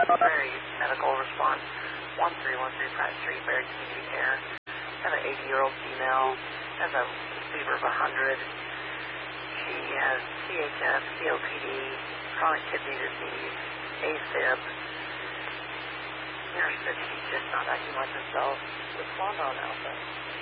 Prairie Medical Response, 1313 Pratt Street, Barry Community Care. Have an 80-year-old female, has a fever of 100. She has CHF, COPD, chronic kidney disease, AFib. Nurse said she's just not acting like herself. What's going on, Alpha?